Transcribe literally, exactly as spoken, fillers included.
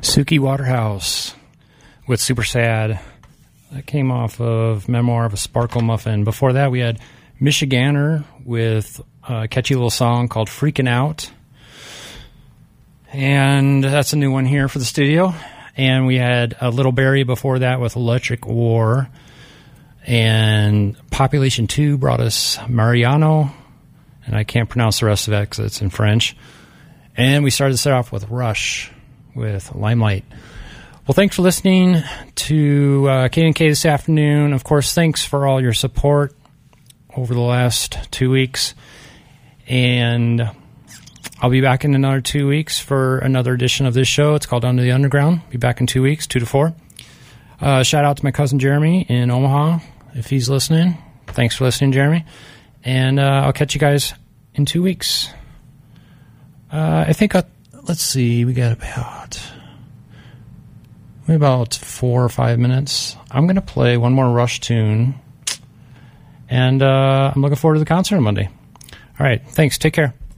Suki Waterhouse with Super Sad. That came off of Memoir of a Sparkle Muffin. Before that, we had Michiganer with a catchy little song called Freaking Out. And that's a new one here for the studio. And we had a Little Barry before that with Electric War. And Population two brought us Mariano. And I can't pronounce the rest of that because it's in French. And we started to start off with Rush with Limelight. Well, thanks for listening to uh, K and K this afternoon. Of course, thanks for all your support over the last two weeks. And I'll be back in another two weeks for another edition of this show. It's called Under the Underground. Be back in two weeks, two to four. Uh, shout out to my cousin Jeremy in Omaha, if he's listening. Thanks for listening, Jeremy. And uh, I'll catch you guys in two weeks. Uh, I think, I'll, let's see, we got about... about four or five minutes. I'm going to play one more Rush tune. And uh, I'm looking forward to the concert on Monday. All right. Thanks. Take care.